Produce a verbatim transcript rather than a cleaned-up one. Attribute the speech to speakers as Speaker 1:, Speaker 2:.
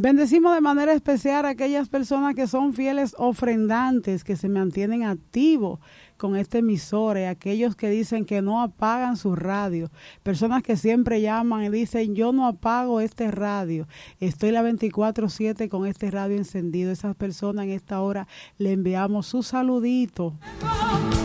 Speaker 1: Bendecimos de manera especial a aquellas personas que son fieles ofrendantes, que se mantienen activos con este emisor, y aquellos que dicen que no apagan su radio, personas que siempre llaman y dicen yo no apago este radio, estoy la veinticuatro siete con este radio encendido. Esas personas en esta hora le enviamos su saludito.